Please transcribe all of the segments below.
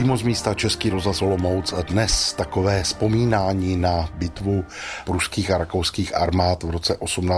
Přímo z místa Český rozhlas Olomouc dnes takové vzpomínání na bitvu pruských a rakouských armád v roce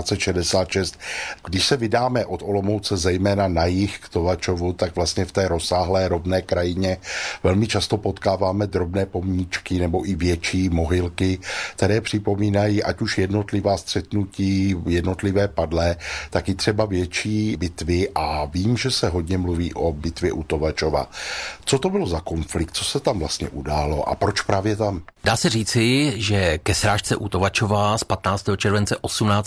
1866. Když se vydáme od Olomouce zejména na jih k Tovačovu, tak vlastně v té rozsáhlé rovné krajině velmi často potkáváme drobné pomníčky nebo i větší mohylky, které připomínají ať už jednotlivá střetnutí, jednotlivé padlé, tak i třeba větší bitvy, a vím, že se hodně mluví o bitvě u Tovačova. Co to bylo za konflikt, co se tam vlastně událo a proč právě tam? Dá se říci, že ke srážce u Tovačova z 15. července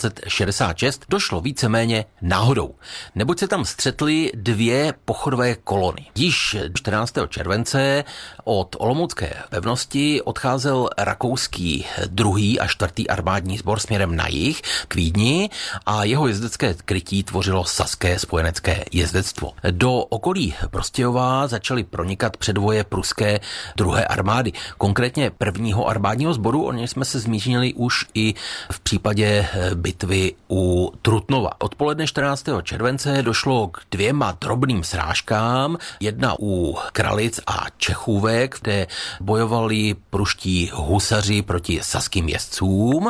1866 došlo víceméně náhodou, neboť se tam střetly dvě pochodové kolony. Již 14. července od olomoucké pevnosti odcházel rakouský 2. a 4. armádní sbor směrem na jih k Vídni a jeho jezdecké krytí tvořilo saské spojenecké jezdectvo. Do okolí Prostějova začaly pronikat předvoje pruské 2. armády, konkrétně 1. armádního sboru, o něm jsme se zmínili už i v případě bitvy u Trutnova. Odpoledne 14. července došlo k dvěma drobným srážkám, jedna u Kralic a Čechůvek, kde bojovali pruští husaři proti saským jezdcům,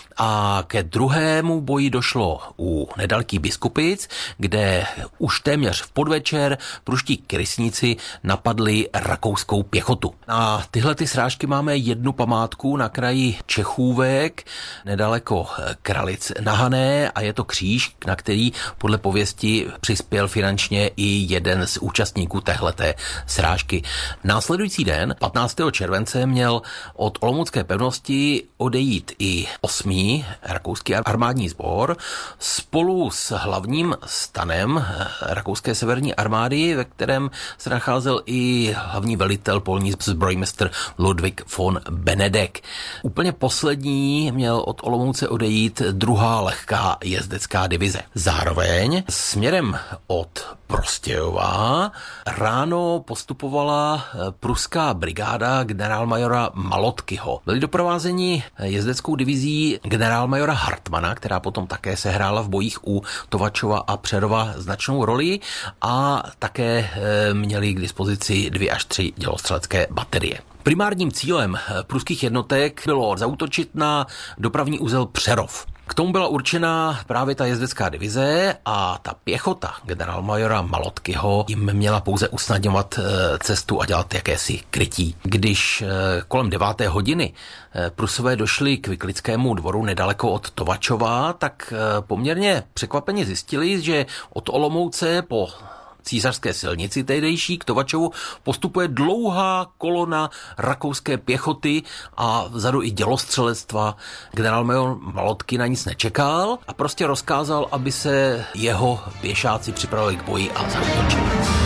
a ke druhému boji došlo u nedalekých Biskupic, kde už téměř v podvečer pruští krysníci napadli rakouskou pěchotu. Na tyhle ty srážky máme jednu památku na kraji Čechůvek, nedaleko Kralic na Hané, a je to kříž, na který podle pověsti přispěl finančně i jeden z účastníků téhleté srážky. Následující den, 15. července, měl od olomoucké pevnosti odejít i 8. rakouský armádní sbor spolu s hlavním stanem rakouské severní armády, ve kterém se nacházel i hlavní velitel polní zbrojmistr Ludwig von Benedek. Úplně poslední měl od Olomouce odejít 2. lehká jezdecká divize. Zároveň směrem od Prostějova ráno postupovala pruská brigáda generálmajora Malotkyho. Byli doprovázeni jezdeckou divizí generálmajora Hartmana, která potom také sehrála v bojích u Tovačova a Přerova značnou roli, a také měli k dispozici 2 až 3 dělostřelecké baterie. Primárním cílem pruských jednotek bylo zaútočit na dopravní uzel Přerov. K tomu byla určena právě ta jezdecké divize a ta pěchota generálmajora Malotkyho jim měla pouze usnadňovat cestu a dělat jakési krytí. Když kolem 9. hodiny Prusové došli k Vyklickému dvoru nedaleko od Tovačova, tak poměrně překvapeně zjistili, že od Olomouce po císařské silnici tehdejší k Tovačovu postupuje dlouhá kolona rakouské pěchoty a vzadu i dělostřelectva. Generálmajor Malotky na nic nečekal a prostě rozkázal, aby se jeho pěšáci připravili k boji a zaútočili.